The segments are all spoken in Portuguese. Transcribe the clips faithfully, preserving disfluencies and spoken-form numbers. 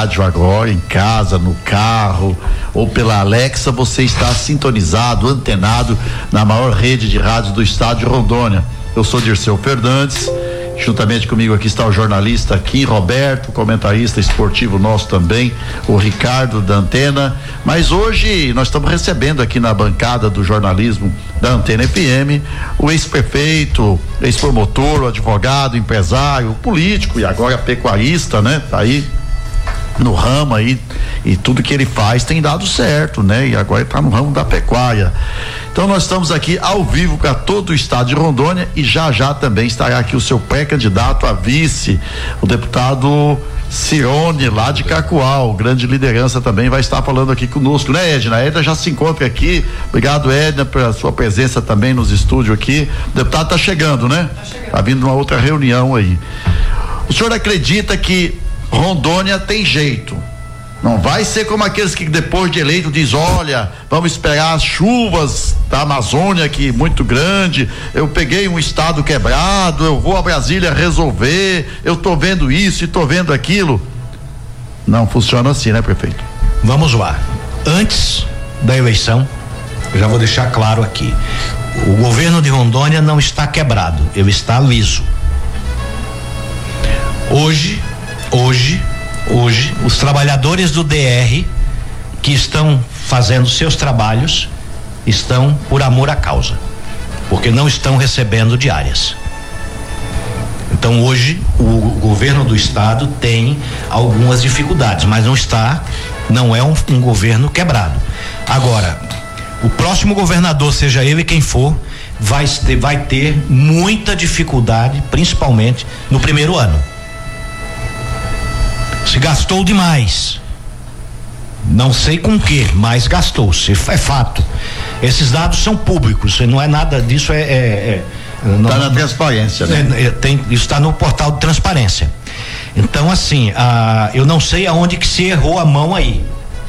rádio agora, em casa, no carro ou pela Alexa, você está sintonizado, antenado na maior rede de rádios do estado de Rondônia. Eu sou Dirceu Fernandes, juntamente comigo aqui está o jornalista aqui, Roberto, comentarista esportivo nosso também, o Ricardo da Antena. Mas hoje nós estamos recebendo aqui na bancada do jornalismo da Antena F M o ex-prefeito, ex-promotor, o advogado, empresário, político e agora pecuarista, né? Tá aí no ramo aí, e tudo que ele faz tem dado certo, né? E agora ele tá no ramo da pecuária. Então nós estamos aqui ao vivo para todo o estado de Rondônia e já já também estará aqui o seu pré-candidato a vice, o deputado Cirone, lá de Cacoal, grande liderança, também vai estar falando aqui conosco, né, Edna? A Edna já se encontra aqui. Obrigado, Edna, pela sua presença também nos estúdios aqui. O deputado tá chegando, né? Tá chegando. Tá vindo uma outra reunião aí. O senhor acredita que Rondônia tem jeito? Não vai ser como aqueles que depois de eleito diz, olha, vamos esperar as chuvas da Amazônia, que muito grande, eu peguei um estado quebrado, eu vou a Brasília resolver, eu tô vendo isso e tô vendo aquilo. Não funciona assim, né, prefeito? Vamos lá. Antes da eleição, eu já vou deixar claro aqui, o governo de Rondônia não está quebrado, ele está liso. Hoje, hoje Hoje, os trabalhadores do D R que estão fazendo seus trabalhos estão por amor à causa, porque não estão recebendo diárias. Então hoje o, o governo do estado tem algumas dificuldades, mas não está, não é um, um governo quebrado. Agora, o próximo governador, seja ele quem for, vai ter, vai ter muita dificuldade, principalmente no primeiro ano. Se gastou demais, não sei com que, mas gastou-se, é fato. Esses dados são públicos, não é nada disso, é, é, é está na transparência, né? É, é, tem, isso está no portal de transparência. Então, assim, ah, eu não sei aonde que se errou a mão aí,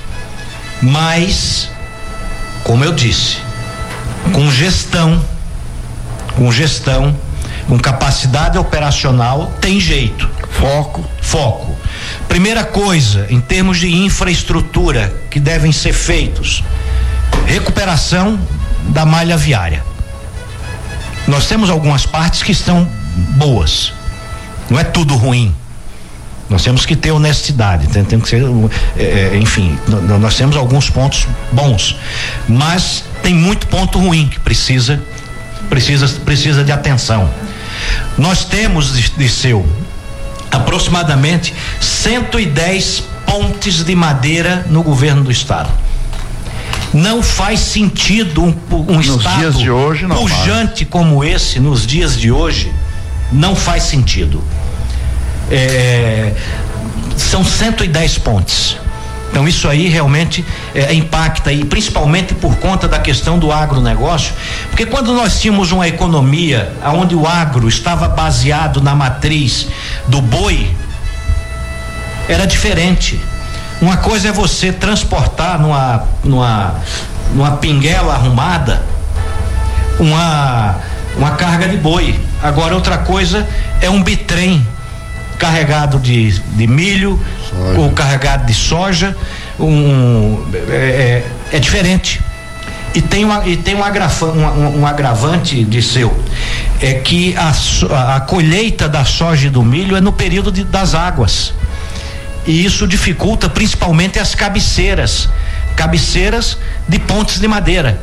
mas, como eu disse, com gestão, com gestão, com capacidade operacional, tem jeito. Foco. Foco. Primeira coisa, em termos de infraestrutura que devem ser feitos, recuperação da malha viária. Nós temos algumas partes que estão boas, não é tudo ruim. Nós temos que ter honestidade, tem, tem que ser, é, enfim, nós temos alguns pontos bons, mas tem muito ponto ruim que precisa, precisa, precisa de atenção. Nós temos, Dirceu, aproximadamente cento e dez pontes de madeira no governo do estado. Não faz sentido um, um nos estado dias de hoje, não pujante faz. Como esse, nos dias de hoje, não faz sentido. É, são cento e dez pontes. Então isso aí realmente é, impacta, e principalmente por conta da questão do agronegócio, porque quando nós tínhamos uma economia onde o agro estava baseado na matriz do boi, era diferente. Uma coisa é você transportar numa, numa, numa pinguela arrumada uma, uma carga de boi. Agora outra coisa é um bitrem carregado de, de milho, soja. Ou carregado de soja, um, é, é diferente. E tem, uma, e tem um, agrafa, um, um agravante de seu, é que a, a colheita da soja e do milho é no período de, das águas. E isso dificulta principalmente as cabeceiras, cabeceiras de pontes de madeira.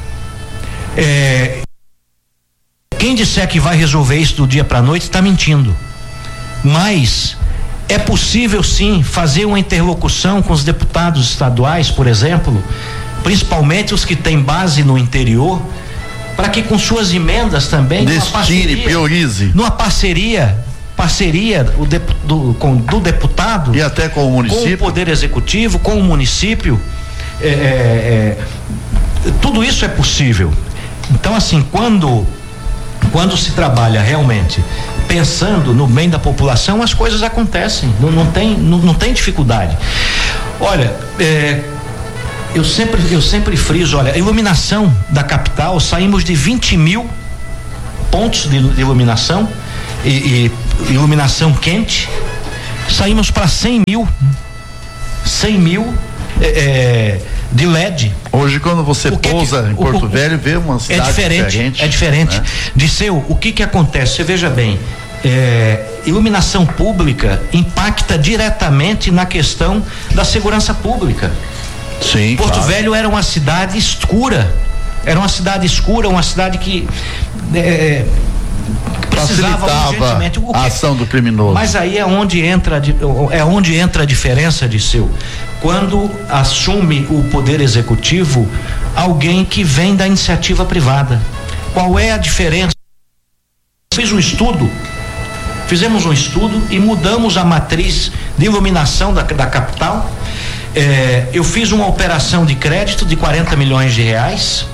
É, quem disser que vai resolver isso do dia para a noite está mentindo. Mas é possível sim fazer uma interlocução com os deputados estaduais, por exemplo, principalmente os que têm base no interior, para que com suas emendas também destine, priorize, numa parceria, parceria o de, do, com, do deputado e até com o município, com o poder executivo, com o município, é, é, é, tudo isso é possível. Então, assim, quando quando se trabalha realmente pensando no bem da população, as coisas acontecem, não, não tem não, não tem dificuldade. Olha, é, eu sempre eu sempre friso, olha, a iluminação da capital, saímos de vinte mil pontos de, de iluminação e, e iluminação quente, saímos para cem mil cem mil é, de L E D. Hoje, quando você que pousa que, em Porto o, Velho, vê uma cidade é diferente, diferente. É diferente. Né? Disseu, o que que acontece? Você veja bem, é, iluminação pública impacta diretamente na questão da segurança pública. Sim, Porto claro. Velho era uma cidade escura, era uma cidade escura, uma cidade que é, precisava urgentemente a ação do criminoso. Mas aí é onde entra é onde entra a diferença de seu. Quando assume o poder executivo alguém que vem da iniciativa privada. Qual é a diferença? Fiz um estudo, fizemos um estudo e mudamos a matriz de iluminação da, da capital. É, eu fiz uma operação de crédito de quarenta milhões de reais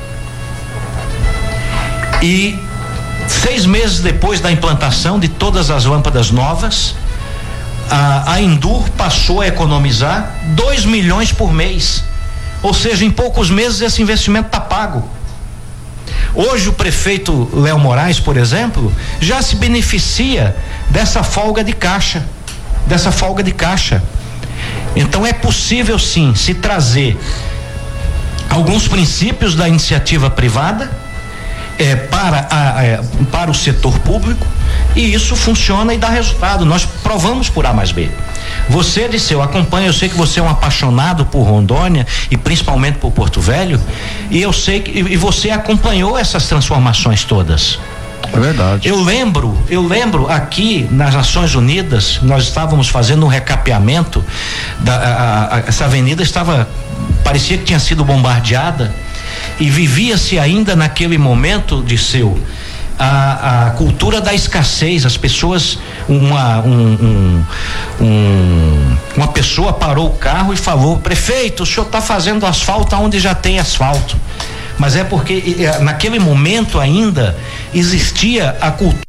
e seis meses depois da implantação de todas as lâmpadas novas, a, a Indur passou a economizar dois milhões por mês, ou seja, em poucos meses esse investimento está pago. Hoje o prefeito Léo Moraes, por exemplo, já se beneficia dessa folga de caixa, dessa folga de caixa. Então é possível sim se trazer alguns princípios da iniciativa privada é, para, a, é, para o setor público, e isso funciona e dá resultado. Nós provamos por A mais B. Você, Disseu, acompanha, eu sei que você é um apaixonado por Rondônia e principalmente por Porto Velho, e eu sei que e você acompanhou essas transformações todas. É verdade. Eu lembro, eu lembro aqui nas Nações Unidas, nós estávamos fazendo um recapeamento da, a, a, essa avenida estava, parecia que tinha sido bombardeada e vivia-se ainda naquele momento, Disseu, a, a cultura da escassez. As pessoas, uma um, um, um, uma pessoa parou o carro e falou: prefeito, o senhor está fazendo asfalto onde já tem asfalto. Mas é porque naquele momento ainda existia a cultura,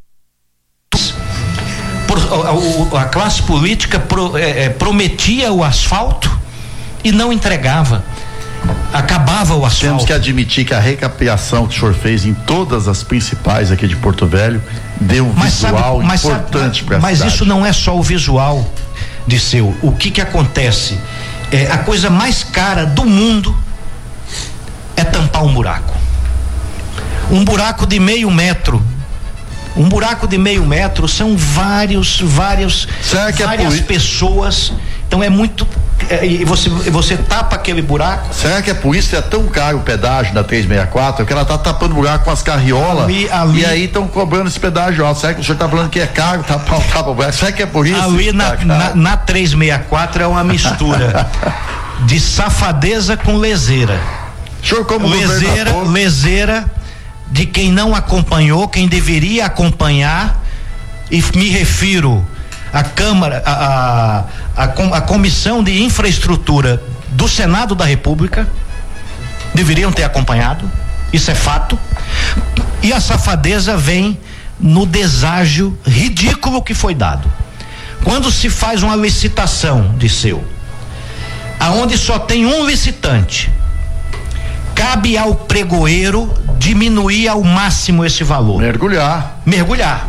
a classe política pro, é, prometia o asfalto e não entregava, acabava o asfalto. Temos que admitir que a recapeação que o senhor fez em todas as principais aqui de Porto Velho deu um mas visual sabe, mas importante para a cidade. Mas isso não é só o visual, Disseu. O que que acontece? É, a coisa mais cara do mundo é tampar um buraco. Um buraco de meio metro. Um buraco de meio metro são vários, vários, várias é pessoas. Então é muito. É, e você, você tapa aquele buraco. Será que é por isso que é tão caro o pedágio da trezentos e sessenta e quatro? Porque ela tá tapando o buraco com as carriolas. Ali, ali, e aí estão cobrando esse pedágio alto. Será que o senhor tá falando que é caro tapar o buraco? Será que é por isso? Ali na, tá na, na trezentos e sessenta e quatro é uma mistura de safadeza com leseira. Senhor, como leseira, leseira de quem não acompanhou, quem deveria acompanhar, e me refiro à Câmara, a, a, a, a Comissão de Infraestrutura do Senado da República, deveriam ter acompanhado, isso é fato, e a safadeza vem no deságio ridículo que foi dado. Quando se faz uma licitação, Disseu, aonde só tem um licitante, cabe ao pregoeiro diminuir ao máximo esse valor. Mergulhar. Mergulhar.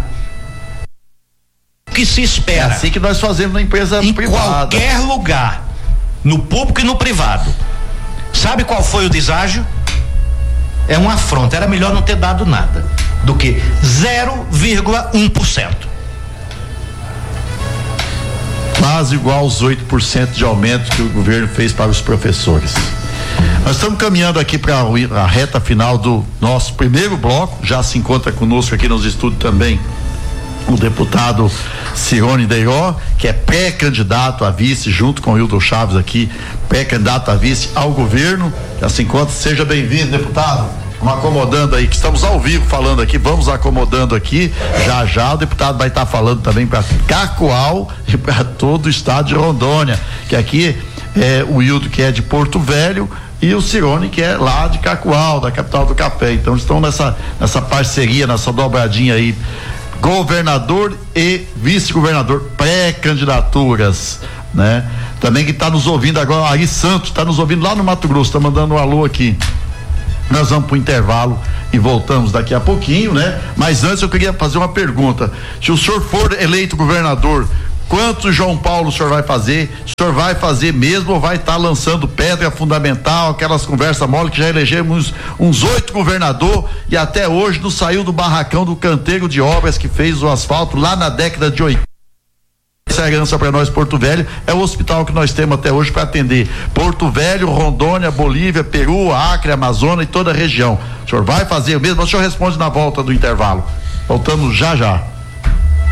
O que se espera? É assim que nós fazemos na empresa em privada. Em qualquer lugar, no público e no privado. Sabe qual foi o deságio? É uma afronta. Era melhor não ter dado nada do que zero vírgula um por cento. Quase igual aos oito por cento de aumento que o governo fez para os professores. Nós estamos caminhando aqui para a reta final do nosso primeiro bloco. Já se encontra conosco aqui nos estúdios também o deputado Cirone Deiró, que é pré-candidato a vice, junto com o Hilton Chaves aqui, pré-candidato a vice ao governo. Já se encontra. Seja bem-vindo, deputado. Vamos acomodando aí, que estamos ao vivo falando aqui, vamos acomodando aqui. Já já o deputado vai estar falando também para Cacoal e para todo o estado de Rondônia, que aqui é o Hilton, que é de Porto Velho, e o Cirone, que é lá de Cacoal, da capital do café. Então estão nessa, nessa parceria, nessa dobradinha aí, governador e vice-governador, pré-candidaturas, né? Também que está nos ouvindo agora, Ari Santos está nos ouvindo lá no Mato Grosso, está mandando um alô aqui. Nós vamos para o intervalo e voltamos daqui a pouquinho, né? Mas antes eu queria fazer uma pergunta: se o senhor for eleito governador, Quantos João Paulo o senhor vai fazer? O senhor vai fazer mesmo ou vai estar tá lançando pedra fundamental, aquelas conversas mole que já elegemos uns oito governador e até hoje não saiu do barracão do canteiro de obras que fez o asfalto lá na década de oitenta. Essa herança para nós, Porto Velho, é o hospital que nós temos até hoje para atender Porto Velho, Rondônia, Bolívia, Peru, Acre, Amazonas e toda a região. O senhor vai fazer mesmo? O senhor responde na volta do intervalo. Voltamos já já.